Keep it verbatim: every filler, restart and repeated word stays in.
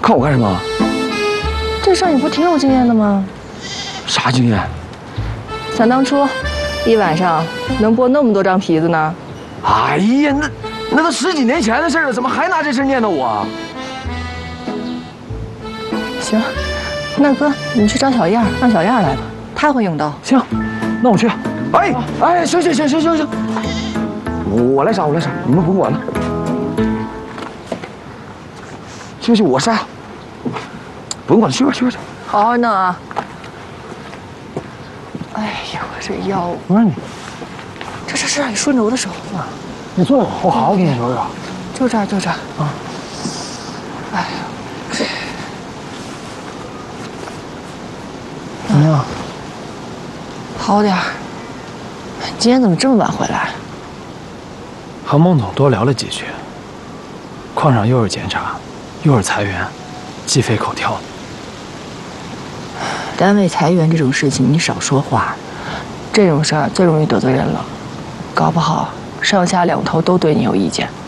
看我干什么？ 这事儿你不挺有经验的吗？ 啥经验？ 想当初，一晚上能剥那么多张皮子呢？ 哎呀，那那都十几年前的事了，怎么还拿这事念叨我？ 行，那哥，你去找小燕，让小燕来吧，她会用刀。 行，那我去。哎哎，行行行行行行，我我来杀，我来杀，你们甭管了。去去，我杀，甭管了，去吧去吧去。 好好弄啊！哎呀，我这腰， 不是你， 这这这，你顺着我的手啊！ 你坐着，我好好给你揉揉。 就这儿，就这儿啊！哎呀， 怎么样？ 好点儿。今天怎么这么晚回来？ 和孟总多聊了几句。矿上又是检查，又是裁员，鸡飞狗跳的。 单位裁员这种事情，你少说话。这种事儿最容易得罪人了，搞不好上下两头都对你有意见。